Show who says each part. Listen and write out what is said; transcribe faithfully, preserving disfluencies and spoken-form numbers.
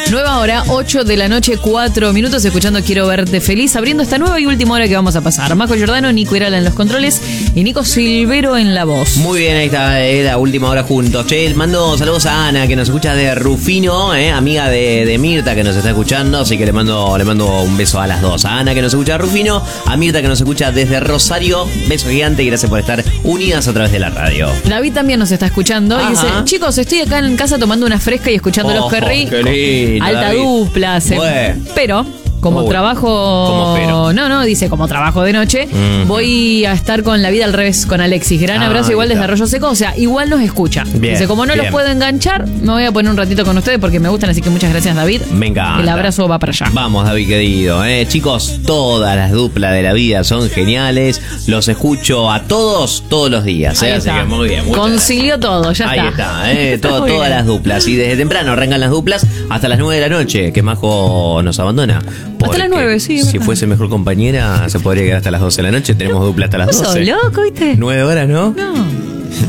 Speaker 1: Nueva hora, ocho de la noche, cuatro minutos, escuchando Quiero Verte Feliz, abriendo esta nueva y última hora que vamos a pasar. Marco Giordano, Nico Irala en los controles y Nico Silvero en la voz.
Speaker 2: Muy bien, ahí está eh, la última hora juntos. Che, mando saludos a Ana, que nos escucha de Rufino, eh, amiga de, de Mirta, que nos está escuchando, así que le mando, le mando un beso a las dos. A Ana, que nos escucha de Rufino, a Mirta, que nos escucha desde Rosario. Beso gigante y gracias por estar unidas a través de la radio.
Speaker 1: David también nos está escuchando.
Speaker 2: Ajá.
Speaker 1: Y dice, chicos, estoy acá en casa tomando una fresca y escuchando
Speaker 2: Oh,
Speaker 1: los Kerry.
Speaker 2: qué lindo,
Speaker 1: Alta
Speaker 2: David.
Speaker 1: dupla. Se...
Speaker 2: Bueno.
Speaker 1: Pero... Como
Speaker 2: Uy,
Speaker 1: trabajo...
Speaker 2: ¿cómo pero?
Speaker 1: No, no, dice como trabajo de noche.
Speaker 2: Mm.
Speaker 1: Voy a estar con La Vida al Revés con Alexis. Gran
Speaker 2: Ah,
Speaker 1: abrazo igual
Speaker 2: ahí
Speaker 1: desde
Speaker 2: está.
Speaker 1: Arroyo Seco. O sea, igual nos escucha.
Speaker 2: Bien,
Speaker 1: Dice, como no
Speaker 2: bien.
Speaker 1: los puedo enganchar, me voy a poner un ratito con ustedes porque me gustan. Así que muchas gracias, David.
Speaker 2: Me encanta.
Speaker 1: El abrazo va para allá.
Speaker 2: Vamos, David querido. Eh. Chicos, todas las duplas de la vida son geniales. Los escucho a todos, todos los días. Eh.
Speaker 1: Ahí
Speaker 2: Así
Speaker 1: está.
Speaker 2: que muy bien. muchas
Speaker 1: Concilió todo, ya
Speaker 2: Ahí
Speaker 1: está.
Speaker 2: está, eh, todo-
Speaker 1: Muy
Speaker 2: todas
Speaker 1: bien.
Speaker 2: las duplas. Y desde temprano arrancan las duplas hasta las nueve de la noche, que Majo nos abandona. Porque
Speaker 1: las nueve, sí,
Speaker 2: Si
Speaker 1: verdad.
Speaker 2: fuese mejor compañera, se podría quedar hasta las doce de la noche. Tenemos dupla hasta las
Speaker 1: ¿Vos sos
Speaker 2: doce.
Speaker 1: loco, viste?
Speaker 2: Nueve horas, ¿no?
Speaker 1: No.